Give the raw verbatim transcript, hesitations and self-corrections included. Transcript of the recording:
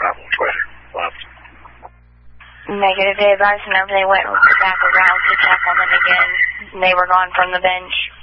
five one twenty left. Negative. They advised whenever they went back around to check on them again, they were gone from the bench.